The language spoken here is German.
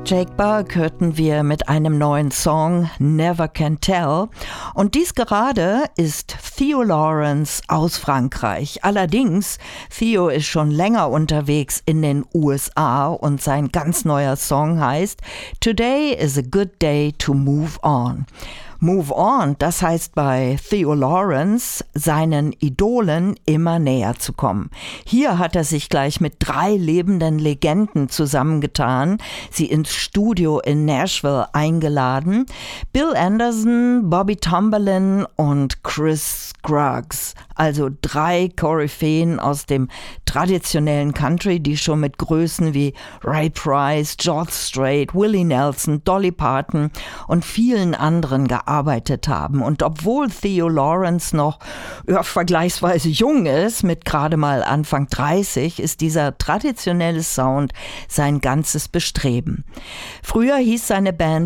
Jake Bugg hörten wir mit einem neuen Song Never Can Tell und dies gerade ist Theo Lawrence aus Frankreich. Allerdings, Theo ist schon länger unterwegs in den USA und sein ganz neuer Song heißt Today is a good day to move on. Move on, das heißt bei Theo Lawrence, seinen Idolen immer näher zu kommen. Hier hat er sich gleich mit 3 lebenden Legenden zusammengetan, sie ins Studio in Nashville eingeladen. Bill Anderson, Bobby Tomberlin und Chris Scruggs, also 3 Koryphäen aus dem traditionellen Country, die schon mit Größen wie Ray Price, George Strait, Willie Nelson, Dolly Parton und vielen anderen gearbeitet haben. Und obwohl Theo Lawrence noch vergleichsweise jung ist, mit gerade mal Anfang 30, ist dieser traditionelle Sound sein ganzes Bestreben. Früher hieß seine Band